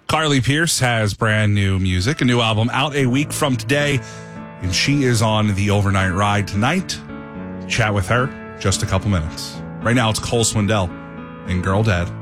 Carly Pearce has brand new music, a new album out a week from today, and she is on the overnight ride tonight. Chat with her just a couple minutes. Right now, it's Cole Swindell and Girl Dead.